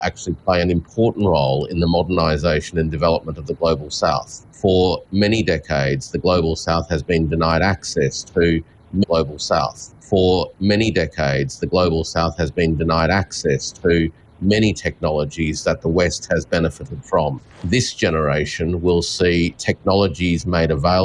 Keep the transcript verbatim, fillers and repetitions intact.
actually play an important role in the modernisation and development of the Global South. For many decades, the Global South has been denied access to the Global South. For many decades, the Global South has been denied access to many technologies that the West has benefited from. This generation will see technologies made available